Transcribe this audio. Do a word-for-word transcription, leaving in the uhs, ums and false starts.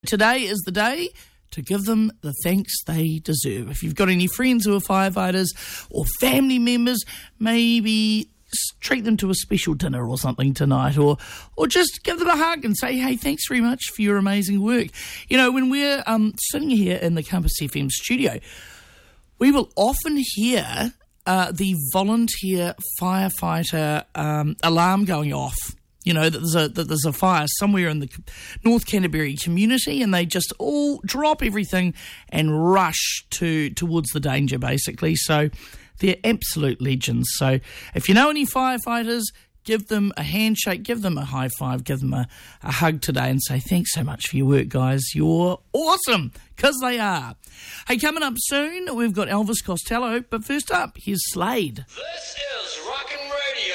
Today is the day to give them the thanks they deserve. If you've got any friends who are firefighters or family members, maybe treat them to a special dinner or something tonight, or or just give them a hug and say, hey, thanks very much for your amazing work. You know, when we're um, sitting here in the Compass F M studio, we will often hear uh, the volunteer firefighter um, alarm going off. You know, that there's a that there's a fire somewhere in the North Canterbury community, and they just all drop everything and rush to towards the danger, basically. So they're absolute legends. So if you know any firefighters, give them a handshake, give them a high five, give them a, a hug today and say, thanks so much for your work, guys. You're awesome, because they are. Hey, coming up soon, we've got Elvis Costello, but first up, here's Slade. This is